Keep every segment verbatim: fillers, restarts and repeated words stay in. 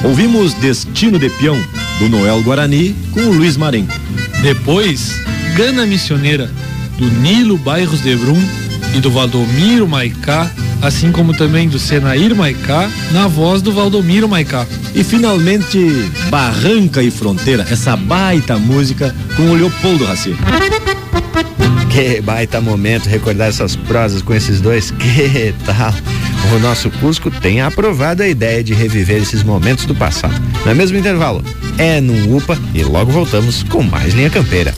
Ouvimos Destino de Peão, do Noel Guarani, com o Luiz Marenco. Depois, Gana Missioneira, do Nilo Bairros de Brum e do Valdomiro Maicá, assim como também do Senair Maicá, na voz do Valdomiro Maicá. E finalmente, Barranca e Fronteira, essa baita música com o Leopoldo Raci. Que baita momento recordar essas prosas com esses dois, que tal? O nosso Cusco tem aprovado a ideia de reviver esses momentos do passado. Não é mesmo intervalo? É num UPA e logo voltamos com mais Linha Campeira.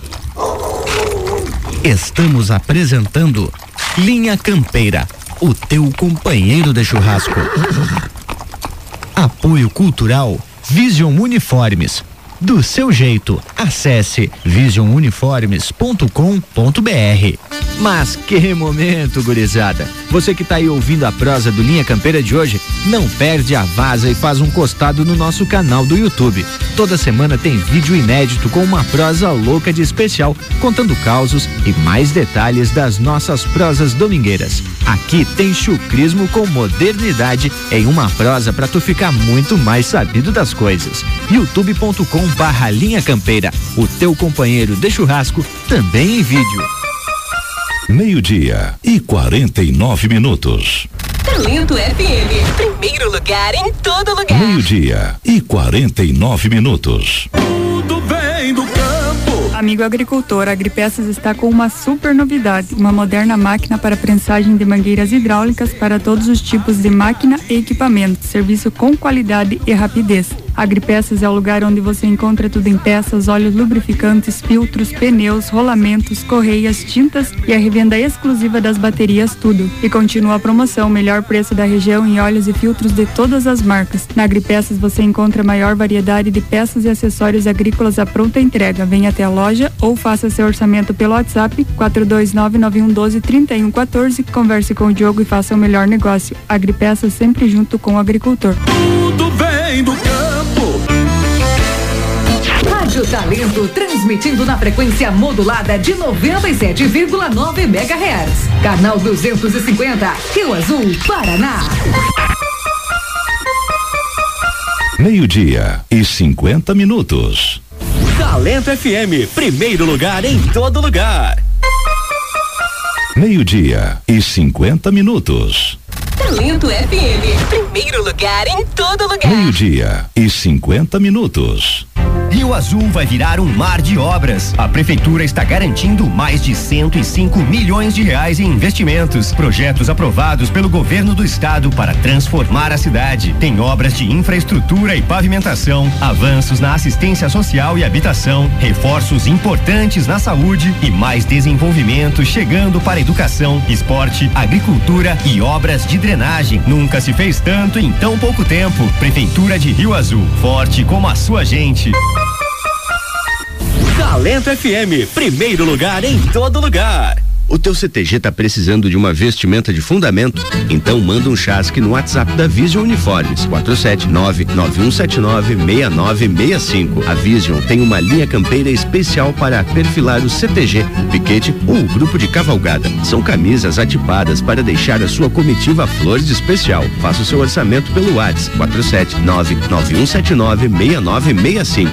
Estamos apresentando Linha Campeira, o teu companheiro de churrasco. Apoio Cultural Vision Uniformes. Do seu jeito, acesse vision uniformes ponto com ponto br. Mas que momento, gurizada! Você que tá aí ouvindo a prosa do Linha Campeira de hoje, não perde a vaza e faz um costado no nosso canal do YouTube. Toda semana tem vídeo inédito com uma prosa louca de especial, contando causos e mais detalhes das nossas prosas domingueiras. Aqui tem chucrismo com modernidade em uma prosa pra tu ficar muito mais sabido das coisas. youtube ponto com barra Linha Campeira, o teu companheiro de churrasco, também em vídeo. Meio-dia e quarenta e nove minutos. Talento F M, primeiro lugar em todo lugar. Meio-dia e quarenta e nove minutos. Tudo vem do campo. Amigo agricultor, a Agripeças está com uma super novidade, uma moderna máquina para prensagem de mangueiras hidráulicas para todos os tipos de máquina e equipamento, serviço com qualidade e rapidez. Agripeças é o lugar onde você encontra tudo em peças, óleos lubrificantes, filtros, pneus, rolamentos, correias, tintas e a revenda exclusiva das baterias Tudo. E continua a promoção, melhor preço da região em óleos e filtros de todas as marcas. Na Agripeças você encontra maior variedade de peças e acessórios agrícolas à pronta entrega. Venha até a loja ou faça seu orçamento pelo WhatsApp quatro dois nove nove um um dois três um um quatro. Converse com o Diogo e faça o melhor negócio. Agripeças sempre junto com o agricultor. Tudo vem do campo. Rádio Talento, transmitindo na frequência modulada de noventa e sete vírgula nove megahertz. Canal duzentos e cinquenta, Rio Azul, Paraná. Meio-dia e cinquenta minutos. Talento F M, primeiro lugar em todo lugar. Meio-dia e cinquenta minutos. Talento F M, primeiro lugar em todo lugar. Meio-dia e cinquenta minutos. Rio Azul vai virar um mar de obras. A prefeitura está garantindo mais de cento e cinco milhões de reais em investimentos. Projetos aprovados pelo governo do estado para transformar a cidade. Tem obras de infraestrutura e pavimentação, avanços na assistência social e habitação, reforços importantes na saúde e mais desenvolvimento chegando para educação, esporte, agricultura e obras de drenagem. Nunca se fez tanto em tão pouco tempo. Prefeitura de Rio Azul, forte como a sua gente. Talento F M, primeiro lugar em todo lugar. O teu C T G tá precisando de uma vestimenta de fundamento? Então manda um chasque no WhatsApp da Vision Uniformes, quatro sete nove nove um sete nove seis nove seis cinco. A Vision tem uma linha campeira especial para perfilar o C T G, o piquete ou o grupo de cavalgada. São camisas atipadas para deixar a sua comitiva flor de especial. Faça o seu orçamento pelo WhatsApp, quatro sete nove nove um sete nove seis nove seis cinco.